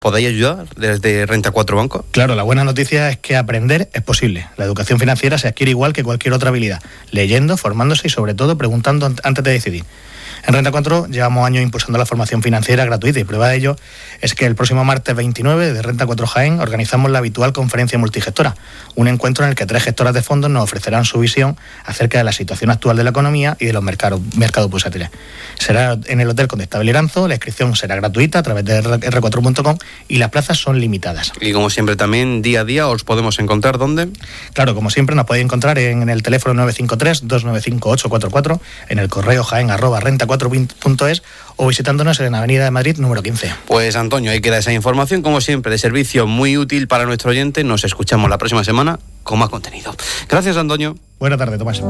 podéis ayudar desde Renta 4 Banco? Claro, la buena noticia es que aprender es posible. La educación financiera se adquiere igual que cualquier otra habilidad, leyendo, formándose y sobre todo preguntando antes de decidir. En Renta 4 llevamos años impulsando la formación financiera gratuita y prueba de ello es que el próximo martes 29 de Renta 4 Jaén organizamos la habitual conferencia multigestora, un encuentro en el que 3 gestoras de fondos nos ofrecerán su visión acerca de la situación actual de la economía y de los mercados bursátiles. Será en el Hotel Condestable Liranzo, la inscripción será gratuita a través de r4.com y las plazas son limitadas. Y como siempre también día a día os podemos encontrar, ¿dónde? Claro, como siempre nos podéis encontrar en el teléfono 953-295-844, en el correo jaén@renta4.es o visitándonos en Avenida de Madrid número 15. Pues Antonio, ahí queda esa información, como siempre, de servicio muy útil para nuestro oyente. Nos escuchamos la próxima semana con más contenido. Gracias, Antonio. Buena tarde, Tomás.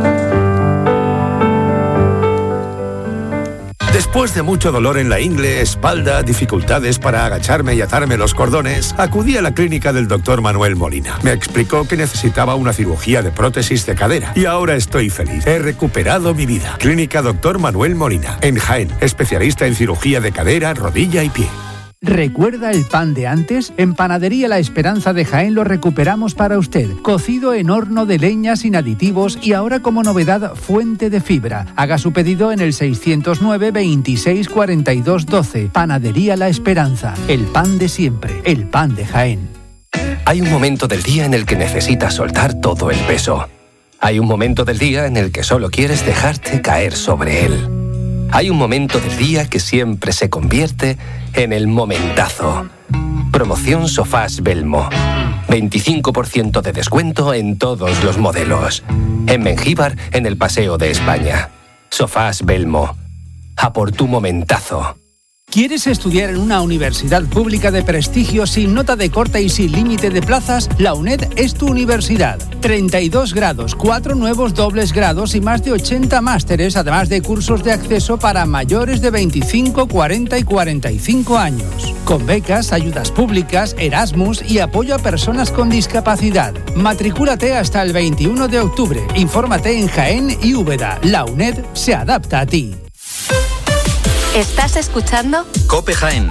Después de mucho dolor en la ingle, espalda, dificultades para agacharme y atarme los cordones, acudí a la clínica del doctor Manuel Molina. Me explicó que necesitaba una cirugía de prótesis de cadera y ahora estoy feliz. He recuperado mi vida. Clínica Doctor Manuel Molina, en Jaén, especialista en cirugía de cadera, rodilla y pie. ¿Recuerda el pan de antes? En Panadería La Esperanza de Jaén lo recuperamos para usted. Cocido en horno de leña sin aditivos y ahora como novedad fuente de fibra. Haga su pedido en el 609 26 42 12. Panadería La Esperanza. El pan de siempre. El pan de Jaén. Hay un momento del día en el que necesitas soltar todo el peso. Hay un momento del día en el que solo quieres dejarte caer sobre él. Hay un momento del día que siempre se convierte en el momentazo. Promoción Sofás Belmo. 25% de descuento en todos los modelos. En Mengíbar, en el Paseo de España. Sofás Belmo. A por tu momentazo. ¿Quieres estudiar en una universidad pública de prestigio sin nota de corte y sin límite de plazas? La UNED es tu universidad. 32 grados, 4 nuevos dobles grados y más de 80 másteres, además de cursos de acceso para mayores de 25, 40 y 45 años. Con becas, ayudas públicas, Erasmus y apoyo a personas con discapacidad. Matricúlate hasta el 21 de octubre. Infórmate en Jaén y Úbeda. La UNED se adapta a ti. ¿Estás escuchando? COPE Jaén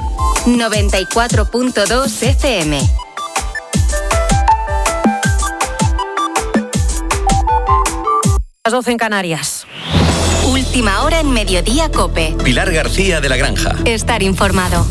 94.2 FM. Las 12 en Canarias. Última hora en Mediodía COPE. Pilar García de la Granja. Estar informado.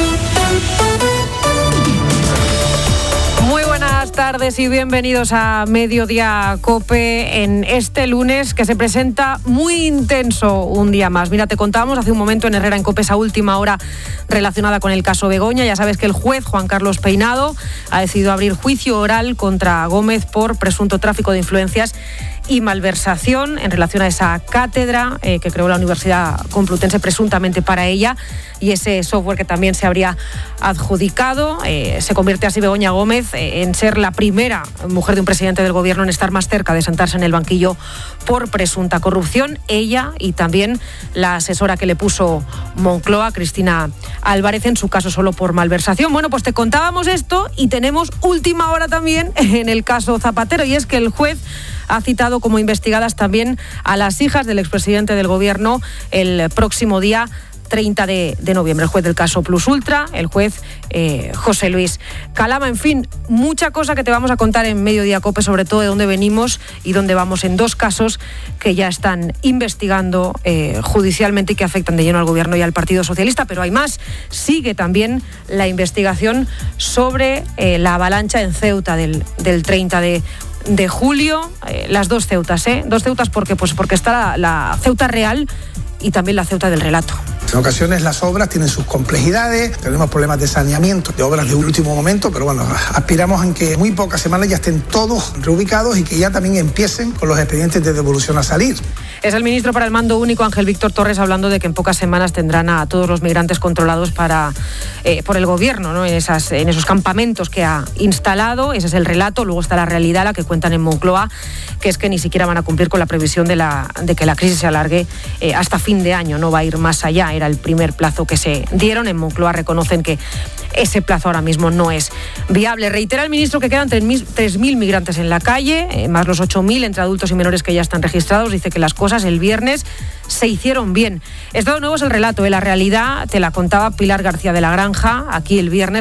Muy buenas tardes y bienvenidos a Mediodía COPE en este lunes que se presenta muy intenso un día más. Mira, te contábamos hace un momento en Herrera en COPE esa última hora relacionada con el caso Begoña. Ya sabes que el juez Juan Carlos Peinado ha decidido abrir juicio oral contra Gómez por presunto tráfico de influencias y malversación en relación a esa cátedra que creó la Universidad Complutense presuntamente para ella y ese software que también se habría adjudicado. Se convierte así Begoña Gómez en ser la primera mujer de un presidente del gobierno en estar más cerca de sentarse en el banquillo por presunta corrupción. Ella y también la asesora que le puso Moncloa, Cristina Álvarez, en su caso solo por malversación. Bueno, pues te contábamos esto y tenemos última hora también en el caso Zapatero, y es que el juez ha citado como investigadas también a las hijas del expresidente del gobierno el próximo día 30 de noviembre. El juez del caso Plus Ultra, el juez José Luis Calama. En fin, mucha cosa que te vamos a contar en Mediodía COPE, sobre todo de dónde venimos y dónde vamos en dos casos que ya están investigando judicialmente y que afectan de lleno al gobierno y al Partido Socialista. Pero hay más. Sigue también la investigación sobre la avalancha en Ceuta del 30 de julio. Las dos Ceutas, dos Ceutas porque está la Ceuta real y también la Ceuta del relato. En ocasiones las obras tienen sus complejidades, tenemos problemas de saneamiento, de obras de último momento, pero bueno, aspiramos a que en muy pocas semanas ya estén todos reubicados y que ya también empiecen con los expedientes de devolución a salir. Es el ministro para el Mando Único, Ángel Víctor Torres, hablando de que en pocas semanas tendrán a todos los migrantes controlados por el gobierno, ¿no? en esos campamentos que ha instalado. Ese es el relato. Luego está la realidad, la que cuentan en Moncloa, que es que ni siquiera van a cumplir con la previsión de que la crisis se alargue hasta fin de año. No va a ir más allá. Era el primer plazo que se dieron. En Moncloa reconocen que ese plazo ahora mismo no es viable. Reitera el ministro que quedan 3.000 migrantes en la calle, más los 8.000 entre adultos y menores que ya están registrados. Dice que las cosas el viernes se hicieron bien. Esto de nuevo es el relato. La realidad te la contaba Pilar García de la Granja aquí el viernes.